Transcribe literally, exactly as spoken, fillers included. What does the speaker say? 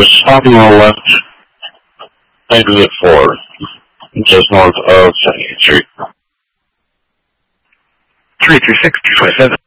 stopping on the left, exit four, just north of seventieth Street. three three six, two five seven.